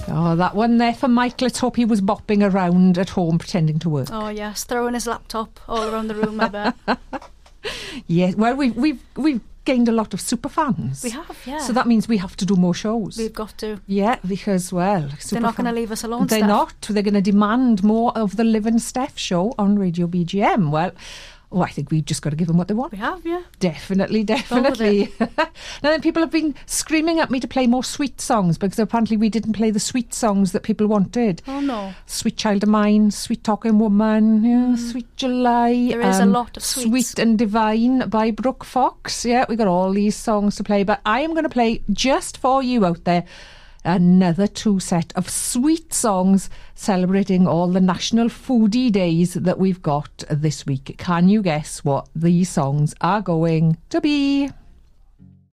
Oh, that one there for Mike. Let's hope he was bopping around at home pretending to work. Oh yes, throwing his laptop all around the room, I bet. Yeah, well, we've gained a lot of super fans. We have, yeah. So that means we have to do more shows. We've got to. Yeah, because, well... They're not going to leave us alone, They're Steph. not. They're going to demand more of the Liv and Steph show on Radio BGM. Well, I think we've just got to give them what they want. We have, yeah. Definitely. Now then people have been screaming at me to play more sweet songs because apparently we didn't play the sweet songs that people wanted. Oh, no. Sweet Child of Mine, Sweet Talking Woman, yeah, Sweet July. There is a lot of sweets. Sweet and Divine by Brooke Fox. Yeah, we got all these songs to play, but I am going to play just for you out there another 2 set of sweet songs celebrating all the national foodie days that we've got this week. Can you guess what these songs are going to be?